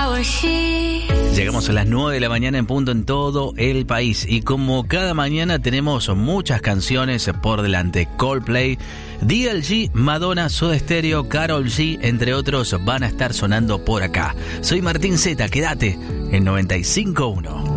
Llegamos a las 9 de la mañana en punto en todo el país y como cada mañana tenemos muchas canciones por delante. Coldplay, DLG, Madonna, Soda Stereo, Karol G, entre otros van a estar sonando por acá. Soy Martín Zeta, quédate en 95.1.